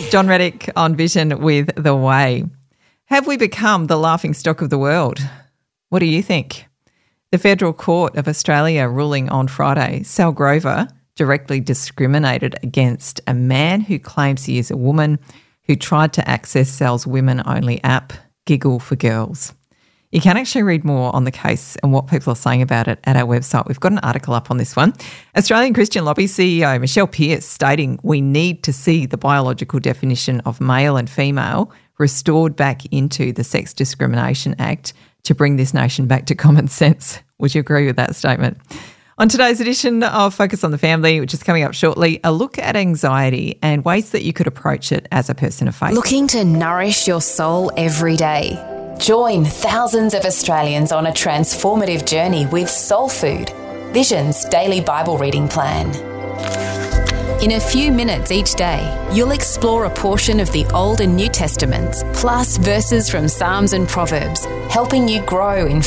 John Reddick on Vision with The Way. Have we become the laughingstock of the world? What do you think? The Federal Court of Australia ruling on Friday, Sal Grover directly discriminated against a man who claims he is a woman who tried to access Sal's women-only app, Giggle for Girls. You can actually read more on the case and what people are saying about it at our website. We've got an article up on this one. Australian Christian Lobby CEO Michelle Pearce stating we need to see the biological definition of male and female restored back into the Sex Discrimination Act to bring this nation back to common sense. Would you agree with that statement? On today's edition of Focus on the Family, which is coming up shortly, a look at anxiety and ways that you could approach it as a person of faith. Looking to nourish your soul every day? Join thousands of Australians on a transformative journey with Soul Food, Vision's daily Bible reading plan. In a few minutes each day, you'll explore a portion of the Old and New Testaments, plus verses from Psalms and Proverbs, helping you grow in